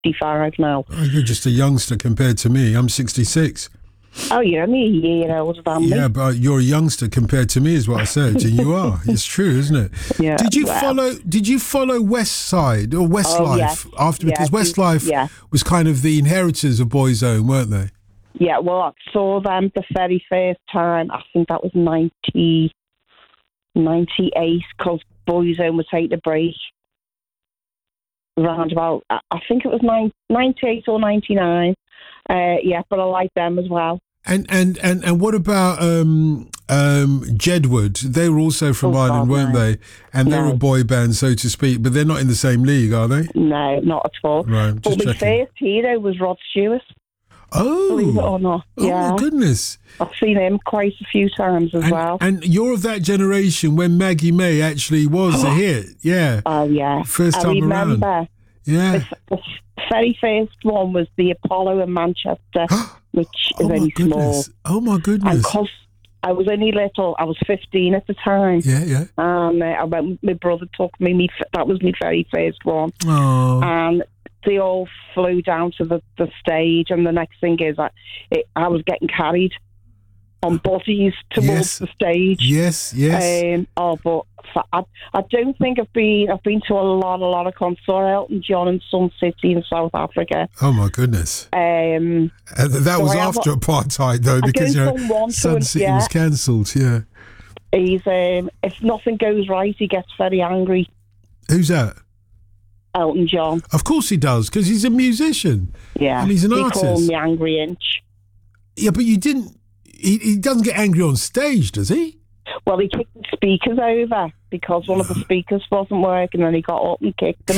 55 now. Oh, you're just a youngster compared to me. I'm 66. Oh, you're only a year older than me. Yeah, but you're a youngster compared to me, is what I said. And you are. It's true, isn't it? Yeah. Did you follow West Side or Westlife after? Because Westlife was kind of the inheritors of Boyzone, weren't they? Yeah, well, I saw them the very first time. I think that was 1998, because Boyzone was taking a break. Around about, I think it was 98 or 99. Yeah, but I like them as well. And what about Jedward? They were also from Ireland, weren't they? And they were a boy band, so to speak, but they're not in the same league, are they? No, not at all. Right, but my first hero was Rod Stewart. Oh, believe it or not. Oh my goodness! I've seen him quite a few times as well. And you're of that generation when Maggie May actually was a hit. Yeah. Oh yeah. First time around. I remember. Yeah. The very first one was the Apollo in Manchester, which is only small. Oh my goodness! And because I was only little, I was 15 at the time. Yeah. I went. My brother took me. That was my very first one. Oh. And they all flew down to the stage, and the next thing is I was getting carried on bodies towards the stage. Yes. But I don't think I've been to a lot of concerts. Elton John in Sun City in South Africa. Oh my goodness! That was after apartheid, though, because Sun City was cancelled. Yeah. He's if nothing goes right, he gets very angry. Who's that? Elton John. Of course he does, because he's a musician. Yeah. And he's an artist. He called me Angry Inch. Yeah, but you didn't... He doesn't get angry on stage, does he? Well, he kicked the speakers over because one of the speakers wasn't working, and he got up and kicked them.